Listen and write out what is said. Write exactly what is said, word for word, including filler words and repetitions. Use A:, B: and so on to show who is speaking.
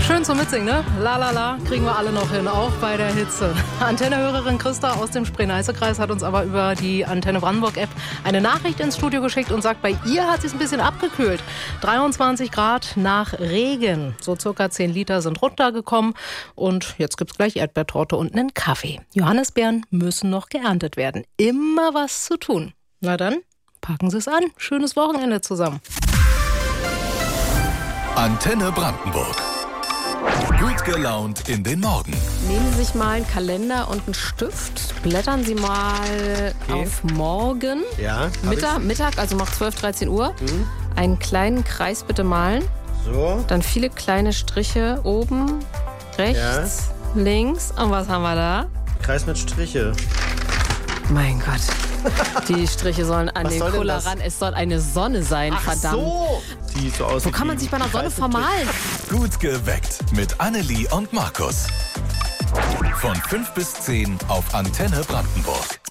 A: Schön zum Mitsingen, ne? La la la, kriegen wir alle noch hin, auch bei der Hitze. Antenne-Hörerin Christa aus dem Spree-Neiße-Kreis hat uns aber über die Antenne Brandenburg-App eine Nachricht ins Studio geschickt und sagt, bei ihr hat es ein bisschen abgekühlt. dreiundzwanzig Grad nach Regen. So circa zehn Liter sind runtergekommen und jetzt gibt's gleich Erdbeertorte und einen Kaffee. Johannisbeeren müssen noch geerntet werden. Immer was zu tun. Na dann, packen Sie es an. Schönes Wochenende zusammen.
B: Antenne Brandenburg. Gut gelaunt in den Morgen.
C: Nehmen Sie sich mal einen Kalender und einen Stift. Blättern Sie mal
D: Okay.
C: auf morgen.
D: Ja, hab
C: Mittag, Mittag, also macht zwölf, dreizehn Uhr.
D: Mhm.
C: Einen kleinen Kreis bitte malen.
D: ich. So,
C: Dann viele kleine Striche oben, rechts, links. Und was haben wir da?
D: Kreis mit Striche.
C: Mein Gott. Die Striche sollen an
D: Was
C: den
D: soll denn
C: Koller
D: das?
C: ran. Es soll eine Sonne sein, verdammt.
D: so! Sieht so aus
C: Wo
D: wie
C: kann man
D: die
C: sich bei einer Sonne
D: Kreis mit
C: vermalen?
B: Gut geweckt mit Annelie und Markus. Von fünf bis zehn auf Antenne Brandenburg.